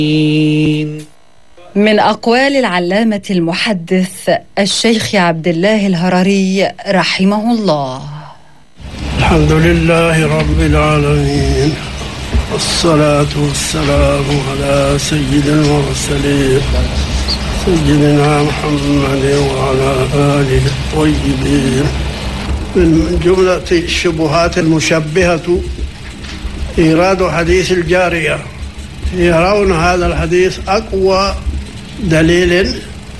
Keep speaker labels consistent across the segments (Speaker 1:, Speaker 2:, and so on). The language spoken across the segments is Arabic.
Speaker 1: من أقوال العلامة المحدث الشيخ عبد الله الهرري رحمه الله:
Speaker 2: الحمد لله رب العالمين، والصلاة والسلام على سيد المرسلين سيدنا محمد وعلى آله الطيبين. من جملة الشبهات المشبهة إيراد حديث الجارية. يرون هذا الحديث أقوى دليل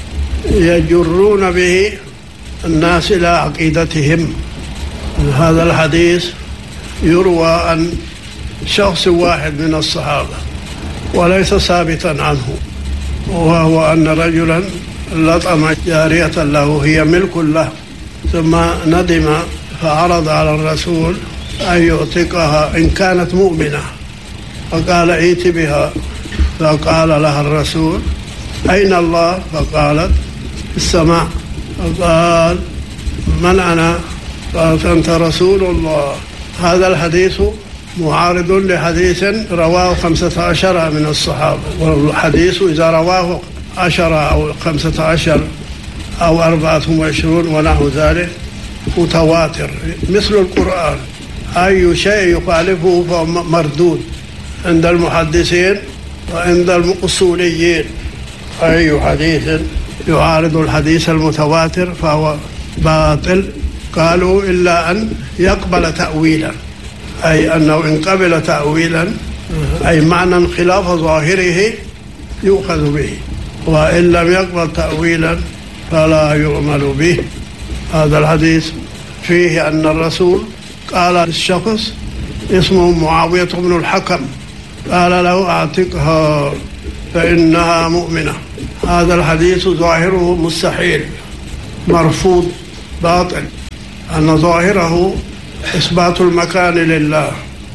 Speaker 2: يجرون به الناس إلى عقيدتهم. هذا الحديث يروى عن شخص واحد من الصحابة وليس ثابتا عنه، وهو أن رجلا لطم جارية له هي ملك له، ثم ندم فعرض على الرسول أن يعتقها إن كانت مؤمنة، فقال ائت بها. فقال لها الرسول أين الله؟ فقالت في السماء. فقال من أنا؟ قالت أنت رسول الله. هذا الحديث معارض لحديث رواه 15 من الصحابة، والحديث إذا رواه 10 أو 15 أو 24 ونحو ذلك متواتر مثل القرآن. أي شيء يخالفه فهو مردود عند المحدثين وعند الأصوليين. أي حديث يعارض الحديث المتواتر فهو باطل. قالوا إلا أن يقبل تأويلا، أي أنه إن قبل تأويلا أي معنى خلاف ظاهره يؤخذ به، وإن لم يقبل تأويلا فلا يعمل به. هذا الحديث فيه أن الرسول قال للشخص اسمه معاوية بن الحكم، قال له أعتقها فإنها مؤمنة. هذا الحديث ظاهره مستحيل، مرفوض، باطل، أن ظاهره إثبات المكان لله،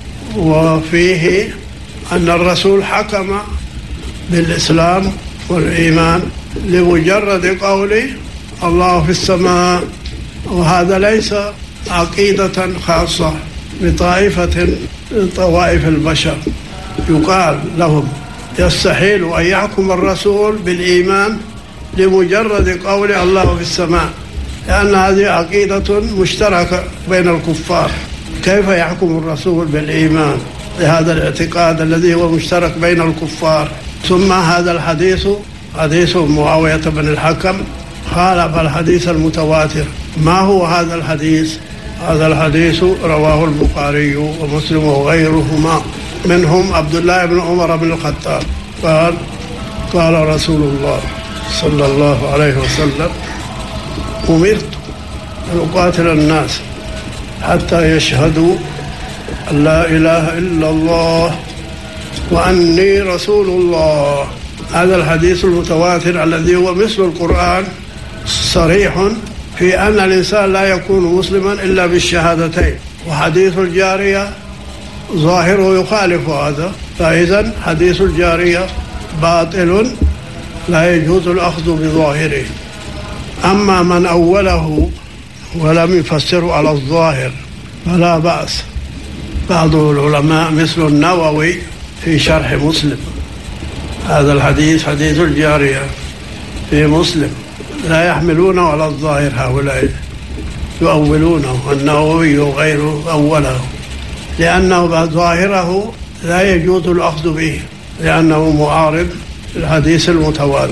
Speaker 2: وفيه أن الرسول حكم بالإسلام والإيمان لمجرد قوله الله في السماء. وهذا ليس عقيدة خاصة بطائفة من طوائف البشر. يقال لهم يستحيل أن يحكم الرسول بالإيمان لمجرد قول الله في السماء، لأن هذه عقيدة مشتركة بين الكفار. كيف يحكم الرسول بالإيمان بهذا الاعتقاد الذي هو مشترك بين الكفار؟ ثم هذا الحديث حديث معاوية بن الحكم خالف الحديث المتواتر. ما هو هذا الحديث؟ هذا الحديث رواه البخاري ومسلم وغيرهما، منهم عبد الله بن عمر بن الخطاب قال قال رسول الله صلى الله عليه وسلم أمرت أن أقاتل الناس حتى يشهدوا أن لا إله إلا الله وأني رسول الله. هذا الحديث المتواتر الذي هو مثل القرآن صريح في أن الإنسان لا يكون مسلما إلا بالشهادتين، وحديث الجارية ظاهره يخالف هذا، فإذا حديث الجارية باطل لا يجوز الأخذ بظاهره. أما من أوله ولم يفسره على الظاهر فلا بأس. بعض العلماء مثل النووي في شرح مسلم هذا الحديث حديث الجارية في مسلم لا يحملونه على الظاهر، هؤلاء يؤولونه، النووي وغيره أوله، لأنه ظاهره لا يجوز الأخذ به لأنه معارض الحديث المتواتر.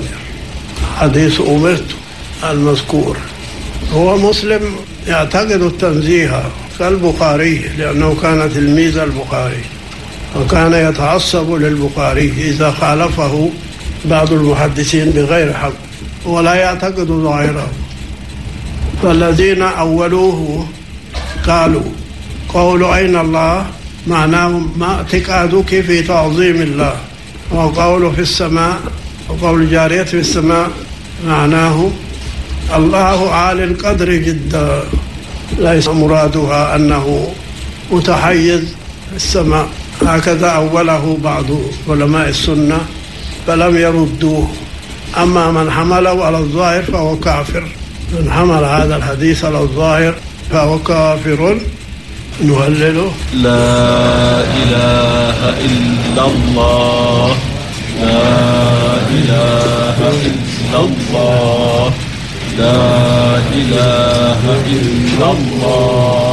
Speaker 2: حديث أمرت المذكور هو مسلم يعتقد التنزيه كالبخاري، لأنه كان تلميذ البخاري وكان يتعصب للبخاري إذا خالفه بعض المحدثين بغير حق ولا يعتقد ظاهره. فالذين أولوه قالوا قول أين الله معناه ما اعتقادك في تعظيم الله، وقوله في السماء وقول الجارية في السماء معناه الله عالي القدر جدا، ليس مرادها أنه متحيز في السماء. هكذا أوله بعض علماء السنة فلم يردوه. أما من حمله على الظاهر فهو كافر. من حمل هذا الحديث على الظاهر فهو كافر. نهلله
Speaker 3: لا إله إلا الله لا إله إلا الله لا إله إلا الله